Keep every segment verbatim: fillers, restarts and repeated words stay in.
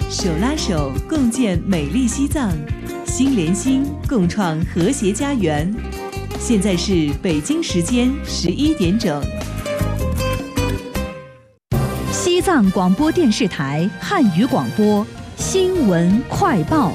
手拉手共建美丽西藏，心连心共创和谐家园。现在是北京时间十一点整。 西藏广播电视台汉语广播新闻快报。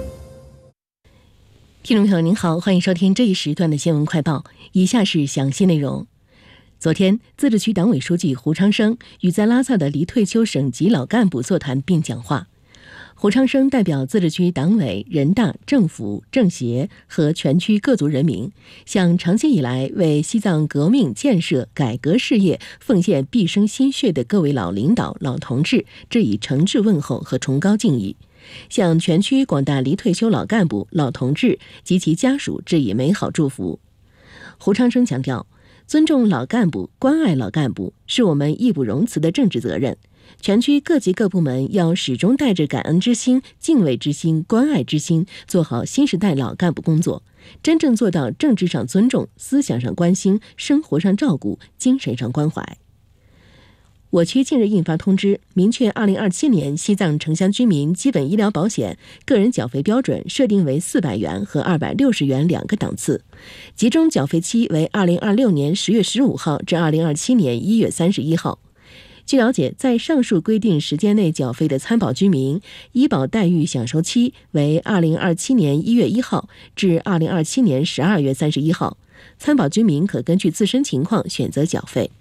听众朋友您好，欢迎收听这一时段的新闻快报，以下是详细内容。昨天，自治区党委书记胡昌生与在拉萨的离退休省级老干部座谈并讲话。胡昌生代表自治区党委、人大、政府、政协和全区各族人民，向长期以来为西藏革命建设、改革事业奉献毕生心血的各位老领导、老同志致以诚挚问候和崇高敬意，向全区广大离退休老干部、老同志及其家属致以美好祝福。胡昌生强调，尊重老干部、关爱老干部是我们义不容辞的政治责任。全区各级各部门要始终带着感恩之心、敬畏之心、关爱之心，做好新时代老干部工作，真正做到政治上尊重、思想上关心、生活上照顾、精神上关怀。我区近日印发通知，明确二零二七年西藏城乡居民基本医疗保险个人缴费标准设定为四百元和二百六十元两个档次，集中缴费期为二零二六年十月十五号至二零二七年一月三十一号。据了解，在上述规定时间内缴费的参保居民，医保待遇享受期为二零二七年一月一号至二零二七年十二月三十一号，参保居民可根据自身情况选择缴费。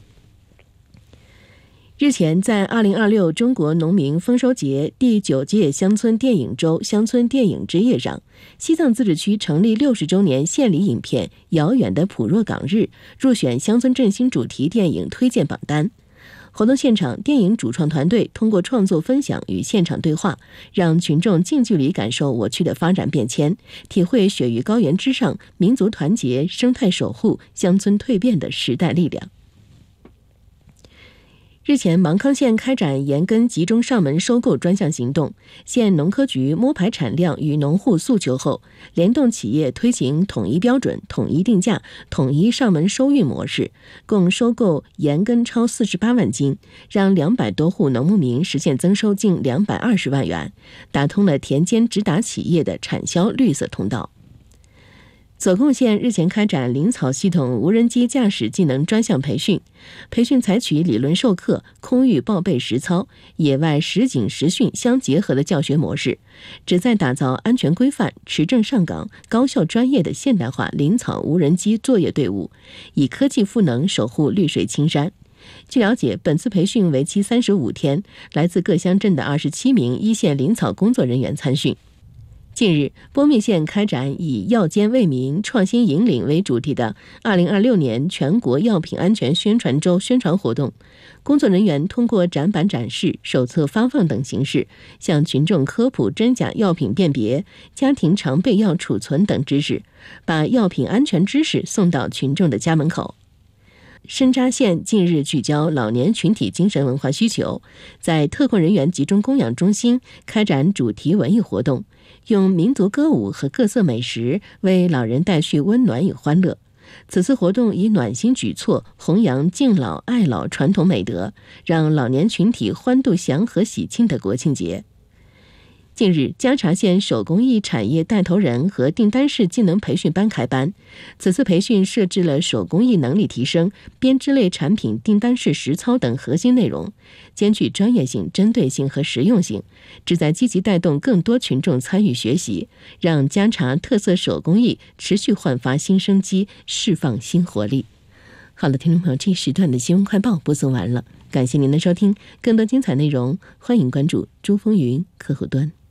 日前，在二零二六中国农民丰收节第九届乡村电影周乡村电影之夜上，西藏自治区成立六十周年献礼影片《遥远的普若岗日》入选乡村振兴主题电影推荐榜单。活动现场，电影主创团队通过创作分享与现场对话，让群众近距离感受我区的发展变迁，体会雪域高原之上民族团结、生态守护、乡村蜕变的时代力量。日前，芒康县开展盐根集中上门收购专项行动，县农科局摸排产量与农户诉求后，联动企业推行统一标准、统一定价、统一上门收运模式，共收购盐根超四十八万斤，让两百多户农牧民实现增收近两百二十万元，打通了田间直达企业的产销绿色通道。左贡县日前开展林草系统无人机驾驶技能专项培训，培训采取理论授课、空域报备实操、野外实景实训相结合的教学模式，旨在打造安全规范、持证上岗、高效专业的现代化林草无人机作业队伍，以科技赋能守护绿水青山。据了解，本次培训为期三十五天，来自各乡镇的二十七名一线林草工作人员参训。近日，波密县开展以药监为民、创新引领为主题的二零二六年全国药品安全宣传周宣传活动。工作人员通过展板展示、手册发放等形式，向群众科普真假药品辨别、家庭常备药储存等知识，把药品安全知识送到群众的家门口。深扎县近日聚焦老年群体精神文化需求，在特困人员集中供养中心开展主题文艺活动，用民族歌舞和各色美食为老人带去温暖与欢乐。此次活动以暖心举措弘扬敬老爱老传统美德，让老年群体欢度祥和喜庆的国庆节。近日，嘉查县手工艺产业带头人和订单式技能培训班开班。此次培训设置了手工艺能力提升、编织类产品订单式实操等核心内容，兼具专业性、针对性和实用性，旨在积极带动更多群众参与学习，让嘉查特色手工艺持续焕发新生机，释放新活力。好了，听众朋友，这一时段的新闻快报播送完了，感谢您的收听，更多精彩内容欢迎关注珠峰云客户端。